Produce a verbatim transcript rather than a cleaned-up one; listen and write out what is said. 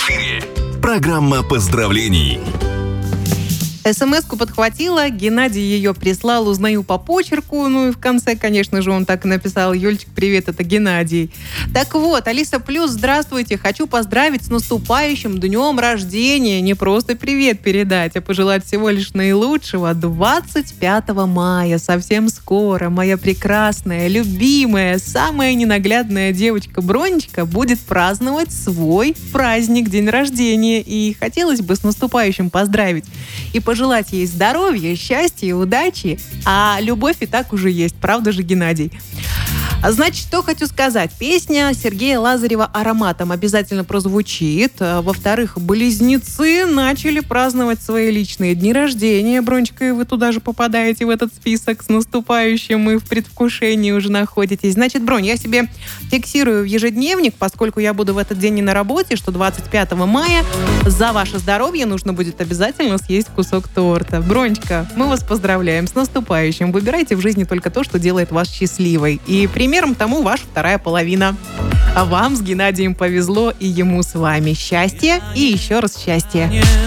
эфире программа поздравлений. СМС-ку подхватила, Геннадий ее прислал, узнаю по почерку. Ну и в конце, конечно же, он так и написал: Юльчик, привет, это Геннадий. Так вот, Алиса Плюс, здравствуйте. Хочу поздравить с наступающим днем рождения. Не просто привет передать, а пожелать всего лишь наилучшего. двадцать пятого мая, совсем скоро, моя прекрасная, любимая, самая ненаглядная девочка Бронечка будет праздновать свой праздник, день рождения. И хотелось бы с наступающим поздравить и пожелать ей здоровья, счастья, удачи. А любовь и так уже есть, правда же, Геннадий? Значит, что хочу сказать. Песня Сергея Лазарева «Ароматом» обязательно прозвучит. Во-вторых, близнецы начали праздновать свои личные дни рождения. Бронечка, и вы туда же попадаете, в этот список. С наступающим, и в предвкушении уже находитесь. Значит, Бронь, я себе фиксирую в ежедневник, поскольку я буду в этот день не на работе, что двадцать пятого мая за ваше здоровье нужно будет обязательно съесть кусок торта. Бронечка, мы вас поздравляем с наступающим. Выбирайте в жизни только то, что делает вас счастливой. И примером тому ваша вторая половина. А вам с Геннадием повезло, и ему с вами. Счастья и еще раз счастья.